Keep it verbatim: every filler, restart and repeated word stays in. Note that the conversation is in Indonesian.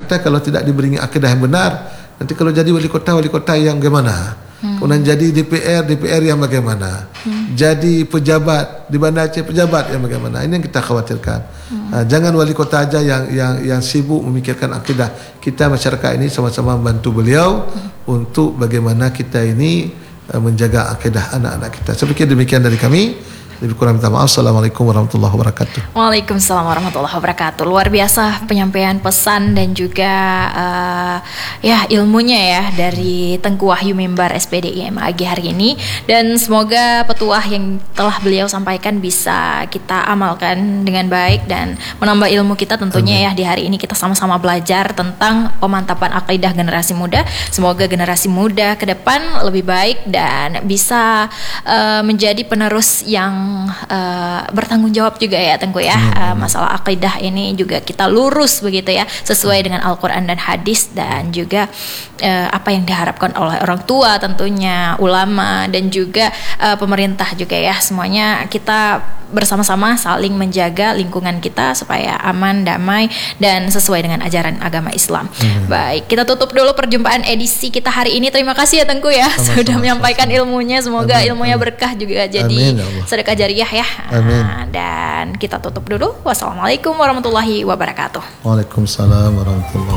kita kalau tidak diberi akidah yang benar, nanti kalau jadi wali kota, wali kota yang bagaimana? Hmm. Kemudian jadi D P R, D P R yang bagaimana? Hmm. Jadi pejabat di Banda Aceh, pejabat yang bagaimana? Ini yang kita khawatirkan. Hmm. Uh, jangan wali kota aja yang yang yang sibuk memikirkan akidah. Kita masyarakat ini sama-sama membantu beliau hmm. untuk bagaimana kita ini uh, menjaga akidah anak-anak kita. Saya pikir demikian dari kami. Lebih kurang minta maaf. Assalamualaikum warahmatullahi wabarakatuh. Waalaikumsalam warahmatullahi wabarakatuh. Luar biasa penyampaian pesan dan juga uh, ya ilmunya ya dari Tengku Wahyu Mimbar S P D I M A G hari ini, dan semoga petuah yang telah beliau sampaikan bisa kita amalkan dengan baik dan menambah ilmu kita tentunya. Amin. Ya di hari ini kita sama-sama belajar tentang pemantapan akidah generasi muda. Semoga generasi muda ke depan lebih baik dan bisa uh, menjadi penerus yang Uh, bertanggung jawab juga ya Tengku ya. uh, masalah akidah ini juga kita lurus begitu ya, sesuai dengan Al-Quran dan hadis, dan juga uh, apa yang diharapkan oleh orang tua tentunya, ulama, dan juga uh, pemerintah juga ya. Semuanya kita bersama-sama saling menjaga lingkungan kita supaya aman, damai, dan sesuai dengan ajaran agama Islam. hmm. Baik, kita tutup dulu perjumpaan edisi kita hari ini. Terima kasih ya Tengku ya, sama, sudah sama, menyampaikan sama. ilmunya. Semoga Amin. ilmunya Amin. berkah juga jadi Amin, ya sedekah jariyah ya. Amin. Nah, dan kita tutup dulu. Wassalamualaikum warahmatullahi wabarakatuh. Waalaikumsalam warahmatullahi wabarakatuh.